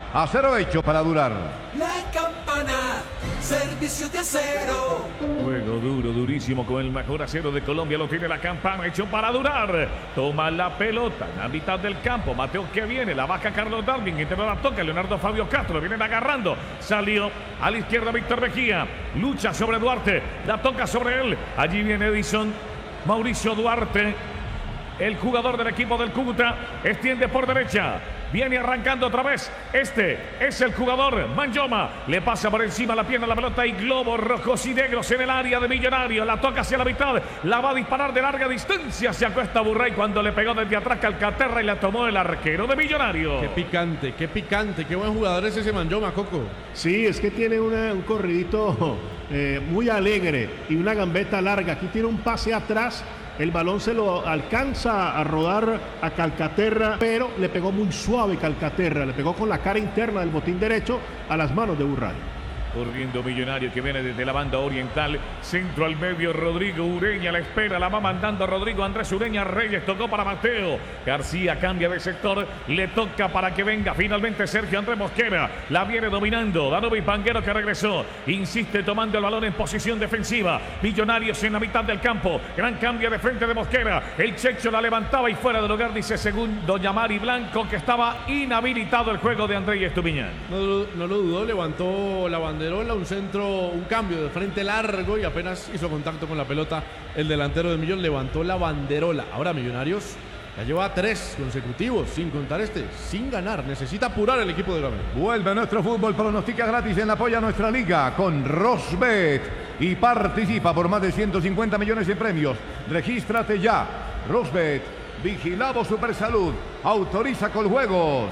Acero hecho para durar. La Campana, servicio de acero. Juego duro, durísimo con el mejor acero de Colombia. Lo tiene La Campana, hecho para durar. Toma la pelota en la mitad del campo. Mateo que viene, la baja Carlos Darwin. Intentó la toca Leonardo Fabio Castro. Vienen agarrando. Salió a la izquierda Víctor Mejía. Lucha sobre Duarte. La toca sobre él. Allí viene Edison. Mauricio Duarte, el jugador del equipo del Cúcuta, extiende por derecha. Viene arrancando otra vez. Este es el jugador Manyoma. Le pasa por encima la pierna la pelota y globos rojos y negros en el área de Millonarios. La toca hacia la mitad. La va a disparar de larga distancia. Se acuesta Burray cuando le pegó desde atrás Calcaterra y la tomó el arquero de Millonarios. Qué picante, qué picante. Qué buen jugador es ese Manyoma, Coco. Sí, es que tiene un corridito muy alegre y una gambeta larga. Aquí tiene un pase atrás. El balón se lo alcanza a rodar a Calcaterra, pero le pegó muy suave Calcaterra. Le pegó con la cara interna del botín derecho a las manos de Burray. Corriendo Millonario que viene desde la banda oriental. Centro al medio, Rodrigo Ureña la espera. La va mandando Rodrigo Andrés Ureña. Reyes tocó para Mateo. García cambia de sector. Le toca para que venga finalmente Sergio Andrés Mosquera. La viene dominando. Danovi Panguero que regresó. Insiste tomando el balón en posición defensiva. Millonarios en la mitad del campo. Gran cambio de frente de Mosquera. El Checho la levantaba y fuera del lugar, dice según doña Mari Blanco, que estaba inhabilitado el juego de Andrés Estupiñán. No lo dudó, levantó la banderola, un centro, un cambio de frente largo y apenas hizo contacto con la pelota. El delantero de Millón levantó la banderola. Ahora Millonarios ya lleva 3 consecutivos, sin contar sin ganar. Necesita apurar el equipo de Gamero. Vuelve nuestro fútbol, pronostica gratis en apoyo a nuestra liga con Rosbet y participa por más de 150 millones en premios. Regístrate ya. Rosbet, Vigilado Supersalud, autoriza con juegos.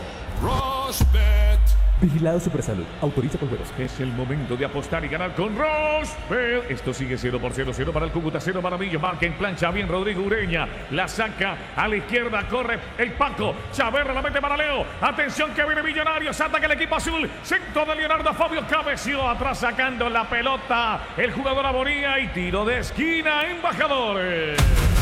Rosbet. Vigilado Supersalud. Autoriza con juegos. Es el momento de apostar y ganar con Rosbet. Esto sigue 0 por 0, 0 para el Cúcuta, 0 para Millo. Marca en plancha bien Rodrigo Ureña. La saca a la izquierda, corre el Paco. Chaverra la mete para Leo. Atención que viene Millonarios. Ataca el equipo azul. Centro de Leonardo Fabio. Cabeció atrás sacando la pelota. El jugador Abonía y tiro de esquina. Embajadores.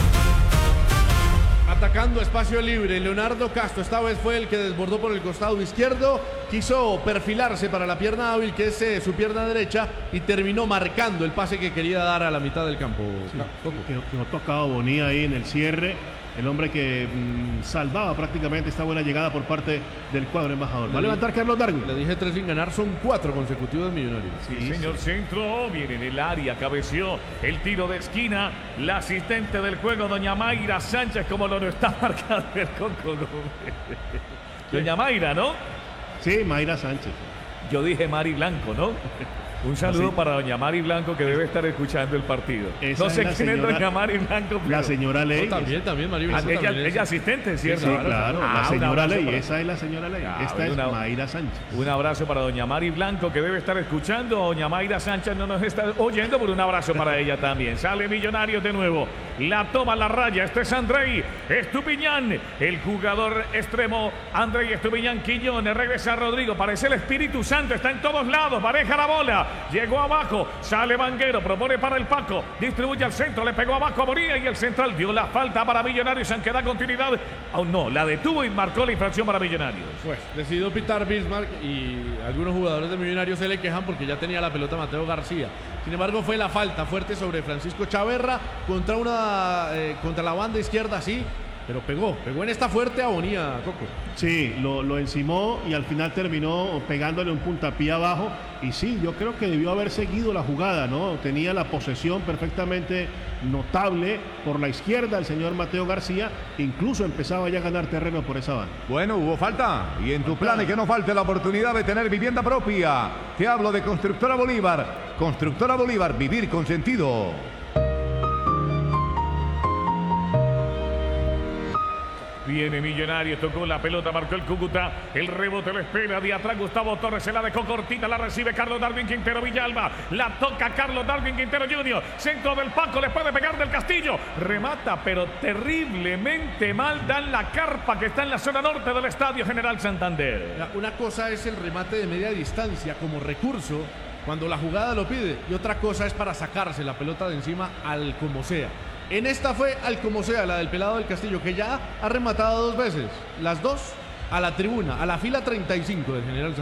Atacando espacio libre, Leonardo Castro esta vez fue el que desbordó por el costado izquierdo, quiso perfilarse para la pierna hábil que es su pierna derecha y terminó marcando el pase que quería dar a la mitad del campo. Sí, que no tocaba Bonilla ahí en el cierre, el hombre que salvaba prácticamente esta buena llegada por parte del cuadro embajador. Va a levantar Carlos Darwin. Le dije 3 sin ganar, son 4 consecutivos de Millonarios. Sí, señor, centro, viene en el área, cabeció el tiro de esquina, la asistente del juego, doña Mayra Sánchez, como lo está marcando el Coco. Doña Mayra, ¿no? Sí, Mayra Sánchez. Yo dije Mari Blanco, ¿no? Un saludo para doña Mari Blanco que debe estar escuchando el partido. Esa no sé es quién es señora, doña Mari Blanco. Pero... La señora Ley. No, también Mari Blanco. Ella asistente, ¿cierto? Sí, claro, la señora Ley. Para... Esa es la señora Ley. Esta es Mayra Sánchez. Un abrazo para doña Mari Blanco que debe estar escuchando. Doña Mayra Sánchez no nos está oyendo, pero un abrazo para ella también. Sale Millonarios de nuevo. La toma la raya. Este es Andrei Estupiñán, el jugador extremo. Andrei Estupiñán Quiñones. Regresa Rodrigo. Parece el Espíritu Santo. Está en todos lados. Maneja la bola. Llegó abajo. Sale Vanguero. Propone para el Paco. Distribuye al centro. Le pegó abajo a Moría y el central dio la falta para Millonarios. Aunque da continuidad. Aún no. La detuvo y marcó la infracción para Millonarios. Pues decidió pitar Bismarck y algunos jugadores de Millonarios se le quejan porque ya tenía la pelota Mateo García. Sin embargo, fue la falta fuerte sobre Francisco Chaverra contra la banda izquierda, sí, pero pegó en esta fuerte Abonía, Coco. Sí, lo encimó y al final terminó pegándole un puntapié abajo. Y sí, yo creo que debió haber seguido la jugada, ¿no? Tenía la posesión perfectamente notable por la izquierda el señor Mateo García. Incluso empezaba ya a ganar terreno por esa banda. Bueno, hubo falta. Y en tu plan es que no falte la oportunidad de tener vivienda propia. Te hablo de Constructora Bolívar. Constructora Bolívar, vivir con sentido. Viene Millonarios, tocó la pelota, marcó el Cúcuta, el rebote lo espera, de atrás Gustavo Torres, se la dejó cortita, la recibe Carlos Darwin Quintero Villalba, la toca Carlos Darwin Quintero Jr., centro del Paco, le puede pegar del Castillo, remata pero terriblemente mal, dan la carpa que está en la zona norte del Estadio General Santander. Una cosa es el remate de media distancia como recurso cuando la jugada lo pide y otra cosa es para sacarse la pelota de encima al como sea. En esta fue al como sea, la del pelado del Castillo, que ya ha rematado 2 veces, las 2 a la tribuna, a la fila 35 del General Santander.